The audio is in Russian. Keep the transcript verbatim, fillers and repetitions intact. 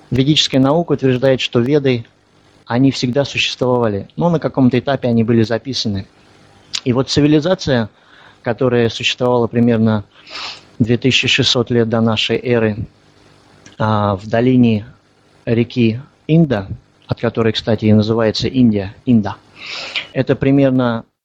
Ведическая наука утверждает, что Веды, они всегда существовали, но на каком-то этапе они были записаны. И вот цивилизация, которая существовала примерно две тысячи шестьсот лет до нашей эры в долине реки Инда, от которой, кстати, и называется Индия, Инда, это примерно